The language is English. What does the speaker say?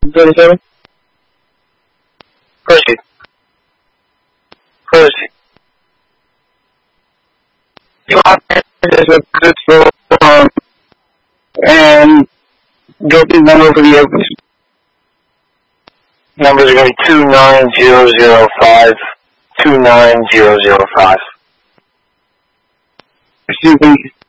37? Proceed. Proceed. You want this with this and get the number for the open. Numbers are going to be 29005. 29005. Excuse me.